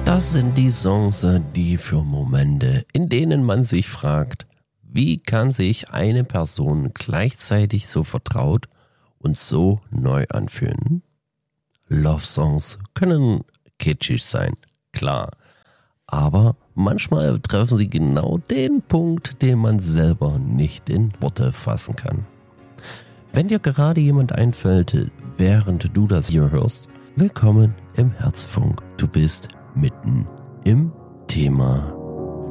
Das sind die Songs, die für Momente, in denen man sich fragt, wie kann sich eine Person gleichzeitig so vertraut und so neu anfühlen? Love-Songs können kitschig sein, klar, aber manchmal treffen sie genau den Punkt, den man selber nicht in Worte fassen kann. Wenn dir gerade jemand einfällt, während du das hier hörst, willkommen im Herzfunk. Du bist mitten im Thema.